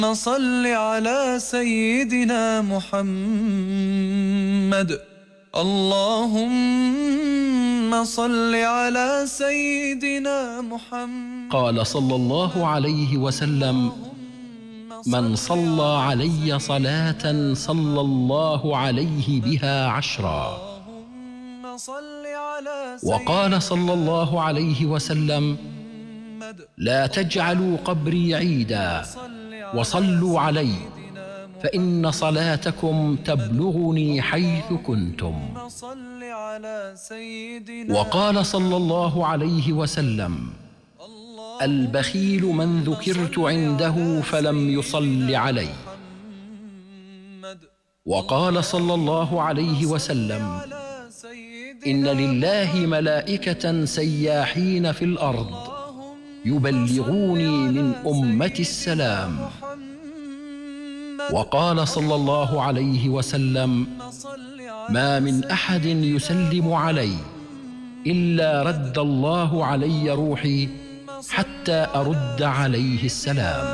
صل على سيدنا محمد. اللهم صل على سيدنا محمد. قال صلى الله عليه وسلم: من صلى علي صلاة صلى الله عليه بها 10. وقال صلى الله عليه وسلم: لا تجعلوا قبري عيدا وصلوا علي، فإن صلاتكم تبلغني حيث كنتم. وقال صلى الله عليه وسلم: البخيل من ذكرت عنده فلم يصل علي. وقال صلى الله عليه وسلم: إن لله ملائكة سياحين في الأرض يبلغوني من أمتي السلام. وقال صلى الله عليه وسلم: ما من أحد يسلم علي إلا رد الله علي روحي حتى أرد عليه السلام.